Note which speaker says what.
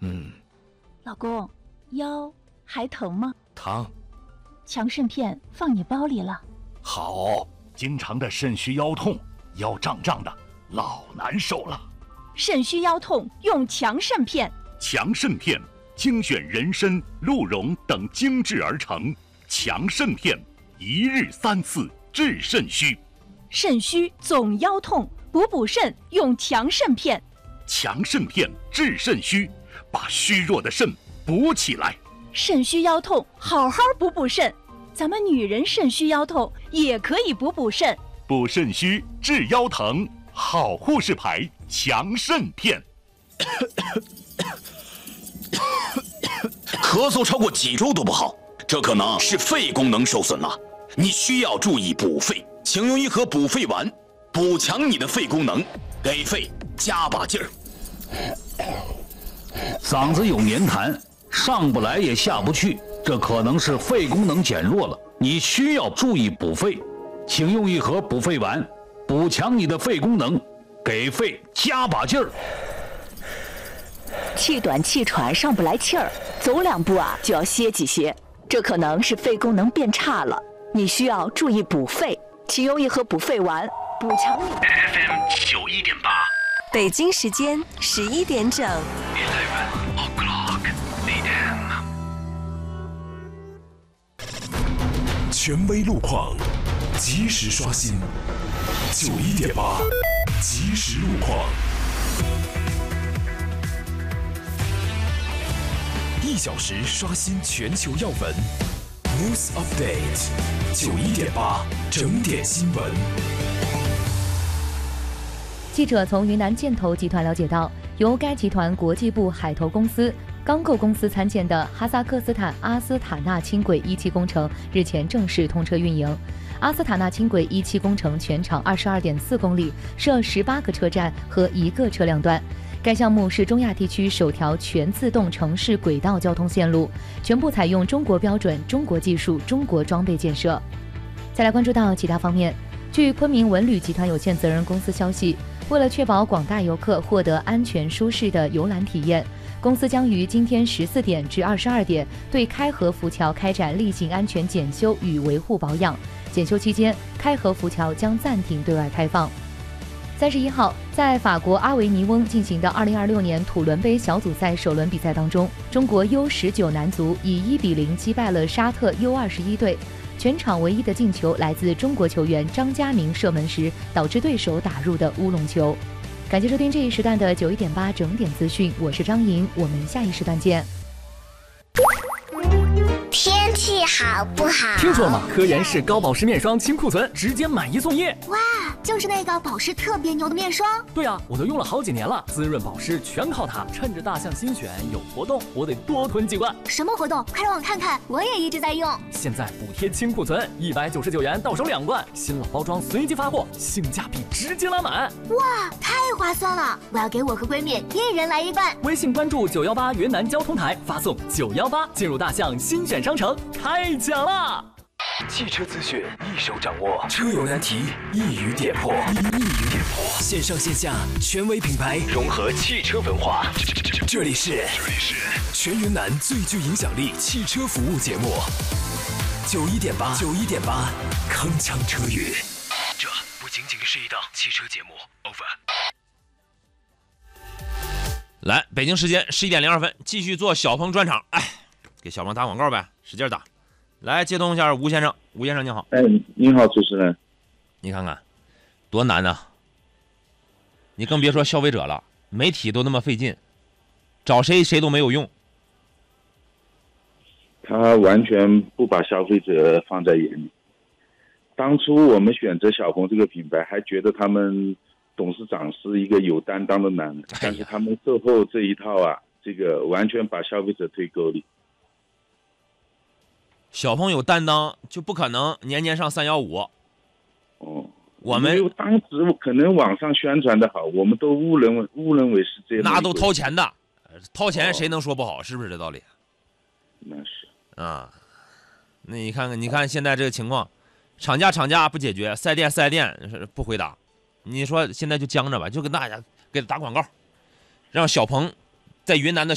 Speaker 1: 老公，腰还疼吗？
Speaker 2: 疼。
Speaker 1: 强肾片放你包里了。
Speaker 2: 好，经常的肾虚腰痛，腰胀胀的，老难受了。
Speaker 1: 肾虚腰痛用强肾片。
Speaker 2: 强肾片精选人参、鹿茸等精制而成，强肾片一日3次治肾虚。
Speaker 1: 肾虚总腰痛，补肾用强肾片。
Speaker 2: 强肾片治肾虚，把虚弱的肾补起来。
Speaker 1: 肾虚腰痛，好好补肾。咱们女人肾虚腰痛也可以补肾。
Speaker 2: 补肾虚治腰疼，好护士牌强肾片。
Speaker 3: 咳嗽超过几周都不好，这可能是肺功能受损了。你需要注意补肺，请用一盒补肺丸，补强你的肺功能，给肺加把劲儿。
Speaker 4: 嗓子有黏痰，上不来也下不去，这可能是肺功能减弱了。你需要注意补肺，请用一盒补肺丸，补强你的肺功能，给肺加把劲儿。
Speaker 5: 气短气喘上不来气儿，走2步就要歇几歇，这可能是肺功能变差了。你需要注意补肺，请用一盒补肺丸，补强你。
Speaker 2: FM 91.8，
Speaker 6: 北京时间11点整。
Speaker 2: 11 o'clock AM。
Speaker 7: 权威路况，及时刷新。91.8，即时路况。1小时刷新全球要闻 ，News Update， 91.8整点新闻。
Speaker 8: 记者从云南建投集团了解到，由该集团国际部海投公司、钢构公司参建的哈萨克斯坦阿斯塔纳轻轨1期工程日前正式通车运营。阿斯塔纳轻轨1期工程全长22.4公里，设18个车站和1个车辆段。该项目是中亚地区首条全自动城市轨道交通线路，全部采用中国标准、中国技术、中国装备建设。再来关注到其他方面，据昆明文旅集团有限责任公司消息，为了确保广大游客获得安全舒适的游览体验，公司将于今天14点至22点对开河浮桥开展例行安全检修与维护保养。检修期间，开河浮桥将暂停对外开放。31号，在法国阿维尼翁进行的2026年土伦杯小组赛首轮比赛当中，中国 U19 男足以1-0击败了沙特 U21 队。全场唯一的进球来自中国球员张家明射门时导致对手打入的乌龙球。感谢收听这一时段的91.8整点资讯，我是张莹，我们下一时段见。
Speaker 9: 天气好不好？
Speaker 10: 听说了吗？科颜氏高保湿面霜清库存，直接买1送1。
Speaker 9: 哇，就是那个保湿特别牛的面霜。
Speaker 10: 对啊，我都用了好几年了，滋润保湿全靠它。趁着大象新选有活动，我得多囤几罐。
Speaker 9: 什么活动？快让我看看，我也一直在用。
Speaker 10: 现在补贴清库存，199元到手2罐，新老包装随机发货，性价比直接拉满。
Speaker 9: 哇，太划算了！我要给我和闺蜜1人来1罐。
Speaker 10: 微信关注918云南交通台，发送918进入大象新选商城，太奖了！
Speaker 7: 汽车资讯一手掌握，车友难题一语点破，线上线下权威品牌融合汽车文化，这里是全云南最具影响力汽车服务节目91.8，铿锵车语。这不仅仅是一档汽车节目 ，over。
Speaker 11: 来，北京时间11点02分，继续做小鹏专场。给小鹏打广告呗，使劲打。来接通一下吴先生，吴先生你好。
Speaker 12: 你好，主持人。
Speaker 11: 你看看，多难呐！你更别说消费者了，媒体都那么费劲，找谁都没有用。
Speaker 12: 他完全不把消费者放在眼里。当初我们选择小鹏这个品牌，还觉得他们董事长是一个有担当的男人，但是他们售后这一套这个完全把消费者推沟里。
Speaker 11: 小鹏有担当，就不可能年年上315。我们
Speaker 12: 当时可能网上宣传的好，我们都误认为是这样。
Speaker 11: 那都掏钱的，掏钱谁能说不好？是不是这道理？
Speaker 12: 那是
Speaker 11: 啊。那你看现在这个情况，厂家不解决，四 S 店不回答。你说现在就僵着吧，就跟大家给他打广告，让小鹏在云南的